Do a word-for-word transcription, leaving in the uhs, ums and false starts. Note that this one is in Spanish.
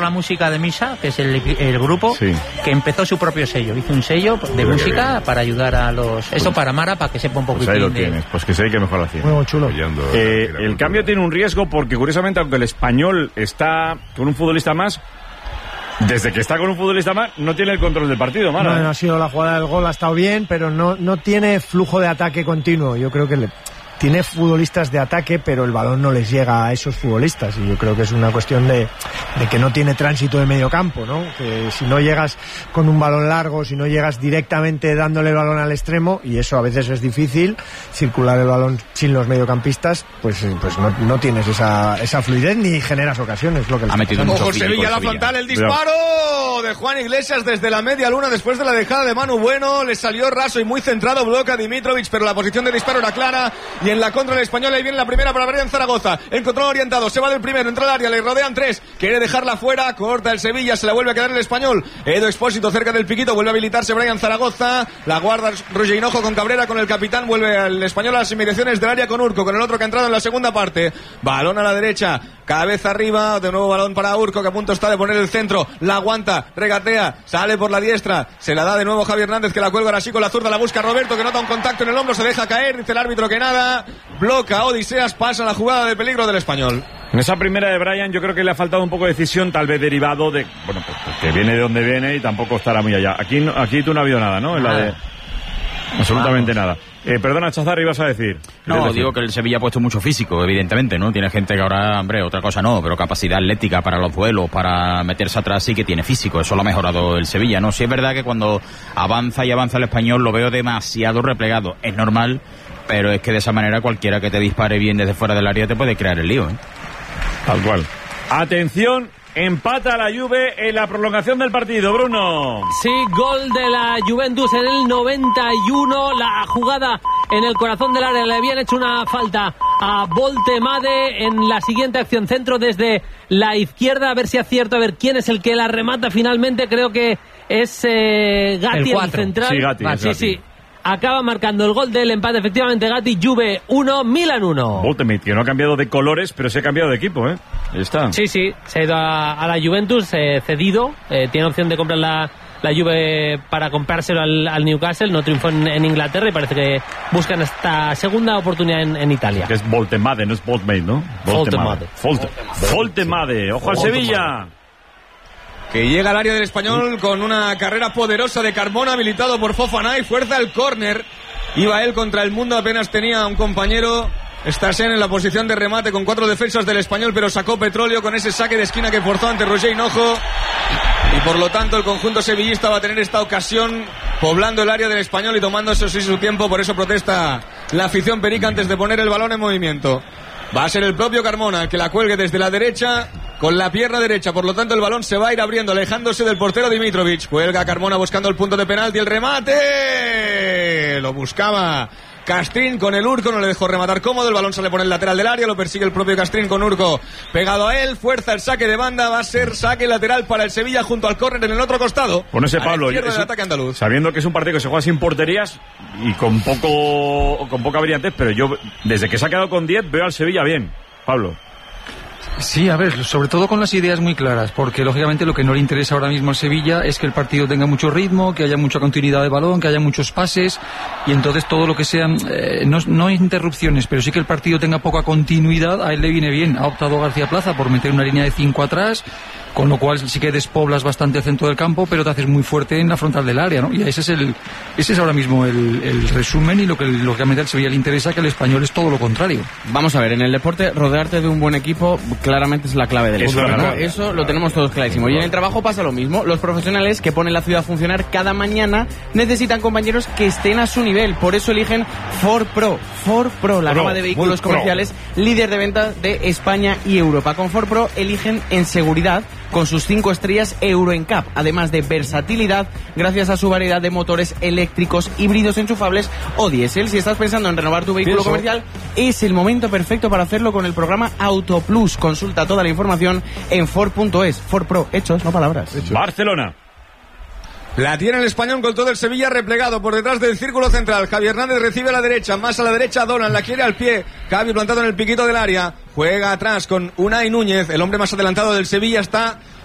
la música de Misa, que es el, el grupo, sí. que empezó su propio sello. Hizo un sello de Mira música para ayudar a los... Esto para Mara, para que sepa un poquito. Pues ahí lo de... tienes, pues que sé que mejor lo hacía. Muy chulo. Eh, el cambio tiene un riesgo porque, curiosamente, aunque el Español está con un futbolista más, desde que está con un futbolista más, no tiene el control del partido, Mara. No, no ha sido la jugada del gol, ha estado bien, pero no, no tiene flujo de ataque continuo. Yo creo que le, tiene futbolistas de ataque, pero el balón no les llega a esos futbolistas. Y yo creo que es una cuestión de, de que no tiene tránsito de medio campo, ¿no? Que si no llegas con un balón largo, si no llegas directamente dándole el balón al extremo, y eso a veces es difícil, circular el balón sin los mediocampistas, pues, pues no, no tienes esa, esa fluidez ni generas ocasiones. Lo que ha metido Ojo, Sevilla, la frontal, el disparo de Juan Iglesias desde la media luna después de la dejada de Manu Bueno. Le salió raso y muy centrado, bloca Dimitrovic, pero la posición de disparo era clara. Y en la contra del Español, ahí viene la primera para Brian Zaragoza. Encontró orientado, se va del primero, entra al área, le rodean tres, quiere dejarla fuera, corta el Sevilla, se la vuelve a quedar el Español. Edo Expósito cerca del piquito, vuelve a habilitarse Brian Zaragoza, la guarda Roger Hinojo con Cabrera, con el capitán, vuelve al Español a las inmediaciones del área con Urco, con el otro que ha entrado en la segunda parte. Balón a la derecha, cabeza arriba, de nuevo balón para Urco, que a punto está de poner el centro, la aguanta, regatea, sale por la diestra, se la da de nuevo Javi Hernández, que la cuelga ahora sí con la zurda, la busca Roberto, que nota un contacto en el hombro, se deja caer, dice el árbitro que nada, bloca Odiseas, pasa la jugada de peligro del Español. En esa primera de Brian yo creo que le ha faltado un poco de decisión, tal vez derivado de, bueno, pues, pues que viene de donde viene y tampoco estará muy allá. Aquí, no, aquí tú no ha habido nada, ¿no? En la de... Absolutamente nada. Eh, perdona, Chazar, ibas a decir. No, digo que el Sevilla ha puesto mucho físico, evidentemente, ¿no? Tiene gente que ahora, hombre, otra cosa no, pero capacidad atlética para los duelos, para meterse atrás, sí que tiene físico. Eso lo ha mejorado el Sevilla, ¿no? Sí es verdad que cuando avanza y avanza el Español lo veo demasiado replegado. Es normal, pero es que de esa manera cualquiera que te dispare bien desde fuera del área te puede crear el lío, ¿eh? Tal cual. Atención. Empata la Juve en la prolongación del partido, Bruno. Sí, gol de la Juventus en el noventa y uno. La jugada en el corazón del área. Le habían hecho una falta a Voltemade en la siguiente acción. Centro desde la izquierda. A ver si acierto, a ver quién es el que la remata finalmente. Creo que es eh, Gatti, el, el central. Sí, Gatti. Ah, sí, Gatti. sí. Acaba marcando el gol del empate, efectivamente. Gatti, Juve uno, Milan uno. Voltemade, que no ha cambiado de colores, pero se ha cambiado de equipo, ¿eh? Ahí está. Sí, sí, se ha ido a, a la Juventus, eh, cedido. Eh, tiene opción de comprar la, la Juve para comprárselo al, al Newcastle. No triunfó en, en Inglaterra y parece que buscan esta segunda oportunidad en, en Italia. Que es Voltemade, no es Voltemade, ¿no? Voltemade. Voltemade. Voltemade. Ojo al Sevilla. Que llega al área del Español con una carrera poderosa de Carmona, habilitado por Fofana, y fuerza el córner. Iba él contra el mundo, apenas tenía un compañero. Stassen en la posición de remate con cuatro defensas del Español, pero sacó petróleo con ese saque de esquina que forzó ante Roger Hinojo. Y por lo tanto el conjunto sevillista va a tener esta ocasión poblando el área del Español y tomando eso sí su tiempo. Por eso protesta la afición perica antes de poner el balón en movimiento. Va a ser el propio Carmona el que la cuelgue desde la derecha con la pierna derecha, por lo tanto el balón se va a ir abriendo, alejándose del portero Dimitrovic. Cuelga Carmona buscando el punto de penalti, el remate lo buscaba Castrín con el Urco, no le dejó rematar cómodo, el balón sale por el lateral del área, lo persigue el propio Castrín con Urco pegado a él, fuerza el saque de banda, va a ser saque lateral para el Sevilla junto al córner en el otro costado. Con ese Pablo, del ataque andaluz. Sabiendo que es un partido que se juega sin porterías y con poco con poca brillantez, pero yo desde que se ha quedado con diez veo al Sevilla bien, Pablo. Sí, a ver, sobre todo con las ideas muy claras, porque lógicamente lo que no le interesa ahora mismo al Sevilla es que el partido tenga mucho ritmo, que haya mucha continuidad de balón, que haya muchos pases, y entonces todo lo que sean, eh, no, no interrupciones, pero sí que el partido tenga poca continuidad, a él le viene bien. Ha optado García Plaza por meter una línea de cinco atrás, con lo cual sí que despoblas bastante el centro del campo, pero te haces muy fuerte en la frontal del área, ¿no? Y ese es el ese es ahora mismo el, el resumen, y lo que lógicamente al Sevilla le interesa, que al Español es todo lo contrario. Vamos a ver, en el deporte rodearte de un buen equipo claramente es la clave del Eso, éxito, ¿no? claro. Eso lo tenemos todos clarísimo. Y en el trabajo pasa lo mismo. Los profesionales que ponen la ciudad a funcionar cada mañana necesitan compañeros que estén a su nivel. Por eso eligen Ford Pro. Ford Pro, la Pro, gama de vehículos Pro. comerciales líder de ventas de España y Europa. Con Ford Pro eligen en seguridad con sus cinco estrellas Euro N C A P, además de versatilidad gracias a su variedad de motores eléctricos, híbridos enchufables o diésel. Si estás pensando en renovar tu vehículo Pienso. comercial, es el momento perfecto para hacerlo con el programa Auto Plus. Consulta toda la información en Ford punto es. Ford Pro, hechos, no palabras. Hechos. Barcelona. La tiene el Español con todo el Sevilla replegado por detrás del círculo central. Javi Hernández recibe a la derecha, más a la derecha Donan, la quiere al pie. Cavi plantado en el piquito del área. Juega atrás con Unai Núñez, el hombre más adelantado del Sevilla está